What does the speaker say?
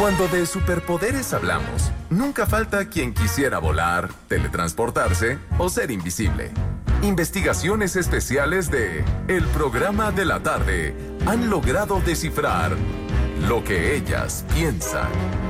Cuando de superpoderes hablamos, nunca falta quien quisiera volar, teletransportarse o ser invisible. Investigaciones especiales de El Programa de la Tarde han logrado descifrar lo que ellas piensan.